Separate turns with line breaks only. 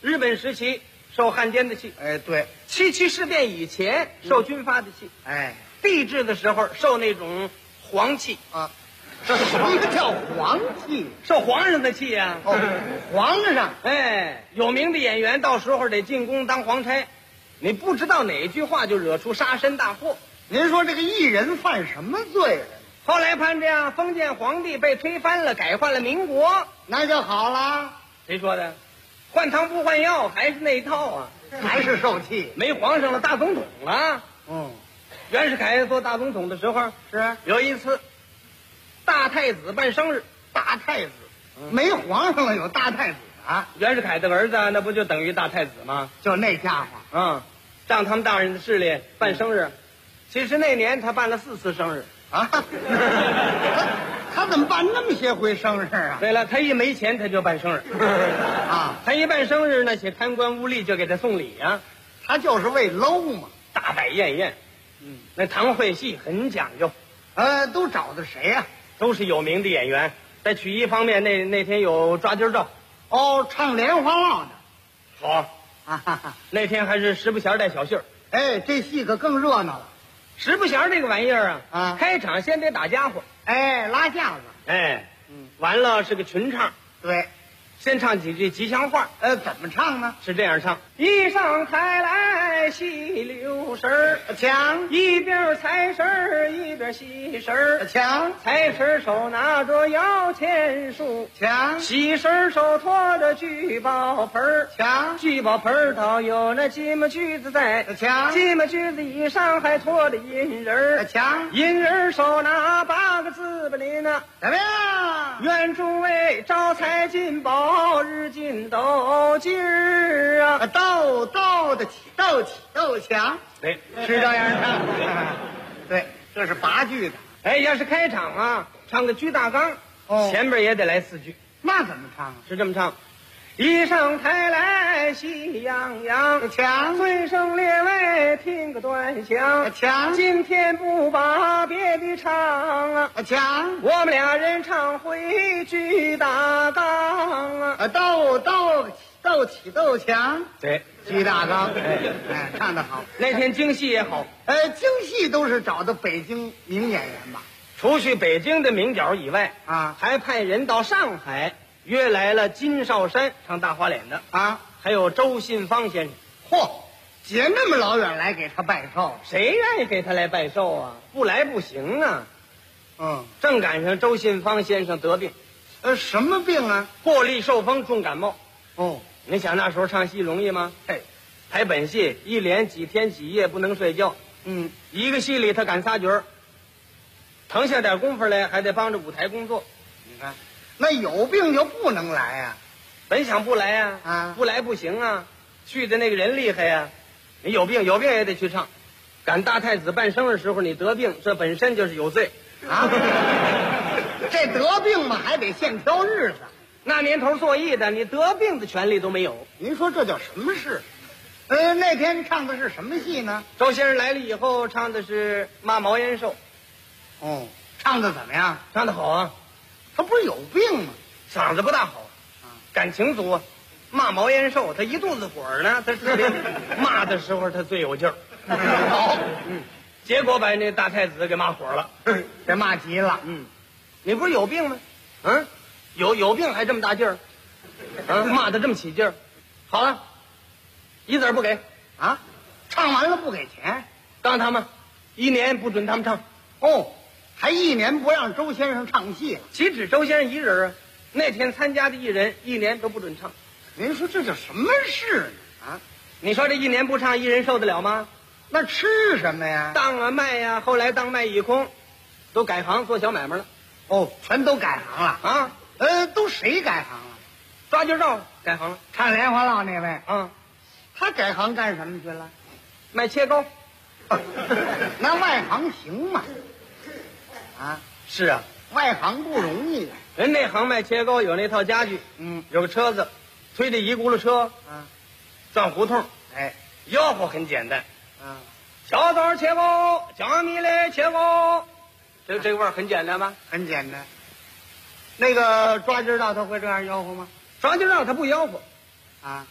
日本时期受汉奸的气，
哎，对，
七七事变以前受军阀的气，
哎，
帝制的时候受那种皇气
啊，这什么叫皇气？
受皇上的气呀、
哦，皇上，
哎，有名的演员到时候得进宫当皇差，你不知道哪句话就惹出杀身大祸。
您说这个艺人犯什么罪了？
后来判这样，封建皇帝被推翻了，改换了民国，
那就好了，
谁说的？换汤不换药，还是那一套啊！
还是受气。
没皇上了，大总统了。
嗯，
袁世凯做大总统的时候，
是
有一次，大太子办生日，
大太子，没皇上了，有大太子啊，
袁世凯的儿子那不就等于大太子吗？
就那家伙
仗他们大人的势力办生日，其实那年他办了4次生日。
啊。他怎么办那么些回生日啊？
对了，他一没钱他就办生日
啊，
他一办生日，那些贪官污吏就给他送礼啊，
他就是为搂嘛。
大摆宴宴。那堂会戏很讲究，
都找的谁呀？
都是有名的演员。在曲艺方面，那天有抓阄照，
哦，唱莲花落的。
好
啊哈哈，
那天还是石不贤带小戏儿。
哎，这戏可更热闹了。
石不贤这个玩意儿
啊
开场先得打家伙，
哎，拉架子。
哎，完了是个群唱，
对，
先唱几句吉祥话。
怎么唱呢？
是这样唱：一上台来戏溜神儿，
抢
一边财神儿一边喜神儿，
抢
财神手拿着摇钱树，
抢
喜神手托着聚宝盆儿，
抢
聚宝盆儿倒有那金木锯子在，
抢
金木锯子以上还托着银人儿，
抢，
银人手拿8个字吧您呐，
怎么样？
愿诸位招财进宝，日进斗金儿啊！
斗的起，斗起斗强，
对，
是这样唱。对，这是8句的。
哎，要是开场啊，唱个居大纲，前边也得来4句，
那怎么唱啊？
是这么唱：一上台来喜洋洋，
抢
尊声列位听个端详，
抢
今天不把别的唱啊，
抢
我们俩人唱回居大纲啊！
斗起斗强，
对，
居大纲。哎，唱得好。
那天京戏也好，
京戏都是找的北京名演员吧？
除去北京的名角以外
啊，
还派人到上海约来了金少山唱大花脸的
啊，
还有周信芳先生。
嚯，姐那么老远来给他拜寿，
谁愿意给他来拜寿啊？不来不行啊！正赶上周信芳先生得病，
什么病啊？
过力受风，重感冒。
哦，
你想那时候唱戏容易吗？排本戏一连几天几夜不能睡觉，一个戏里他赶仨角儿，腾下点功夫来还得帮着舞台工作。
你看，那有病就不能来呀？
本想不来呀，不来不行啊，去的那个人厉害呀，你有病也得去唱。赶大太子办生日时候你得病，这本身就是有罪
啊！这得病嘛，还得现挑日子。
那年头做艺的，你得病的权利都没有。
您说这叫什么事？那天唱的是什么戏呢？
周先生来了以后，唱的是骂毛延寿。
唱的怎么样？
唱的好啊。
他不是有病吗？
嗓子不大好，感情足啊。骂毛延寿，他一肚子火呢，他是骂的时候他最有劲儿。
好，
结果把那大太子给骂火了，
给骂急了。
你不是有病吗？有病还这么大劲儿，骂得这么起劲儿。好了，一子儿不给
啊，唱完了不给钱，
告诉他们1年不准他们唱。
还1年不让周先生唱戏，
岂止周先生一人啊？那天参加的艺人1年都不准唱。
您说这叫什么事呢？
你说这1年不唱，艺人受得了吗？
那吃什么呀？
当啊卖呀，后来当卖一空，都改行做小买卖了。
全都改行了
啊？
都谁改行了？
抓阄照改行了，
唱莲花落那位
他
改行干什么去了？
卖切糕。
那外行行吗？
是啊，
外行不容易啊。
人那行卖切糕有那套家具，有个车子，推着1轱辘车，转胡同，吆喝很简单，小枣切糕，江米嘞切糕，这个味儿很简单吧？
很简单。那个抓阄道他会这样吆喝吗？
抓阄道他不吆喝，